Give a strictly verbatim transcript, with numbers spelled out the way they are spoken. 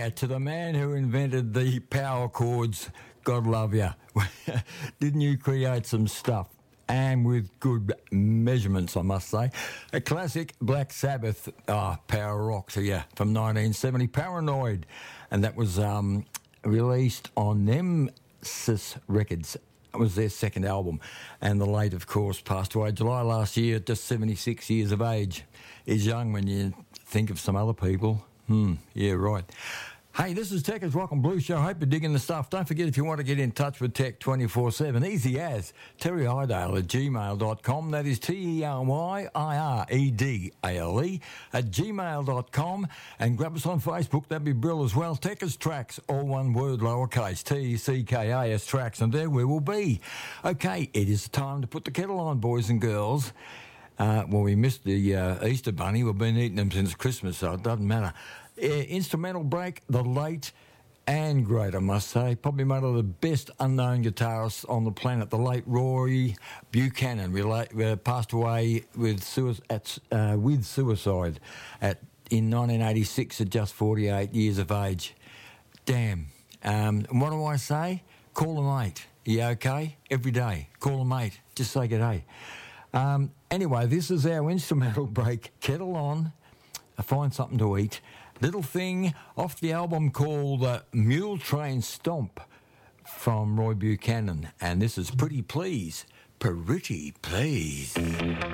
Yeah, to the man who invented the power chords, God love you. Didn't you create some stuff? And with good measurements, I must say. A classic Black Sabbath uh, power rock to you from nineteen seventy, Paranoid. And that was um, released on Nemesis Records. It was their second album. And the late, of course, passed away July last year at just seventy-six years of age. He's young when you think of some other people. Hmm, yeah, right. Hey, this is Tech's Rock and Blues Show. Hope you're digging the stuff. Don't forget, if you want to get in touch with Tech twenty-four seven, easy as Terry Idale at gmail dot com. That is T E R Y I R E D A L E at gmail dot com. And grab us on Facebook. That'd be brill as well. Tech's Tracks, all one word, lowercase, T E C K A S Tracks. And there we will be. Okay, it is time to put the kettle on, boys and girls. Uh, well, we missed the uh, Easter Bunny. We've been eating them since Christmas, so it doesn't matter. Uh, instrumental break, the late and great, I must say, probably one of the best unknown guitarists on the planet, the late Roy Buchanan, relate, uh, passed away with, sui- at, uh, with suicide at in nineteen eighty-six at just forty-eight years of age. Damn. Um, and what do I say? Call a mate. You okay? Every day. Call a mate. Just say good day. Um, anyway, this is our instrumental break. Kettle on. Find something to eat. Little thing off the album called uh, Mule Train Stomp from Roy Buchanan. And this is Pretty Please. Pretty Please.